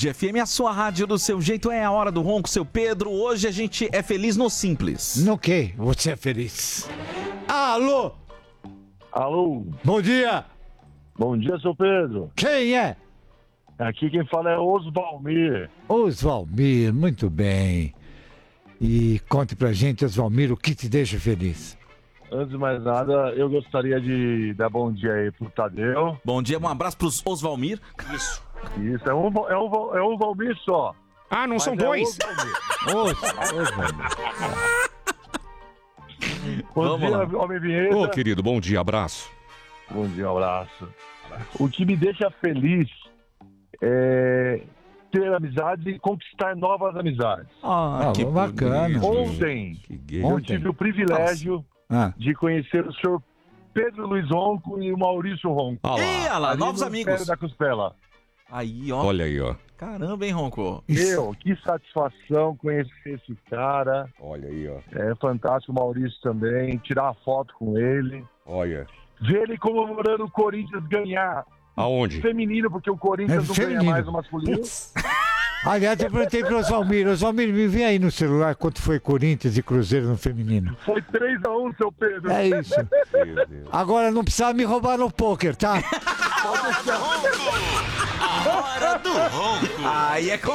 Band FM, a sua rádio do seu jeito, é a hora do ronco, seu Pedro. Hoje a gente é feliz no simples. No quê? Você é feliz? Alô? Alô, Bom dia. bom dia, seu Pedro. Quem é? Aqui quem fala é Osvalmir. Osvalmir, muito bem. E conte pra gente, Osvalmir, o que te deixa feliz? Antes de mais nada, eu gostaria de dar bom dia aí pro Tadeu. Bom dia, um abraço pros Osvalmir. Isso, é um Valmir só. Ah, não Mas são é dois? Osvalmir. Bom Vamos dia, lá. homem vinheta. Ô, querido, bom dia, abraço. Bom dia, um abraço. O que me deixa feliz é ter amizade e conquistar novas amizades. Que bacana. Ontem, Que gay. eu Ontem? tive o privilégio Ah, de conhecer o senhor Pedro Luiz Ronco e o Maurício Ronco. Ah Ih, lá, olha lá, Ali novos no amigos. Império da Costela. Aí, ó. olha aí, ó. Caramba, hein, Ronco? Meu, que satisfação conhecer esse cara. Olha aí, ó. É fantástico o Maurício também. Tirar uma foto com ele. Olha. Ver ele comemorando o Corinthians ganhar Aonde? feminino, porque o Corinthians É não feminino. ganha mais o masculino. aliás, eu perguntei pro Osvalmir. Osvalmir, me vê aí no celular quanto foi Corinthians e Cruzeiro no feminino. Foi 3-1, seu Pedro. É isso. Meu Deus. Agora não precisa me roubar no pôquer, tá? Aí é com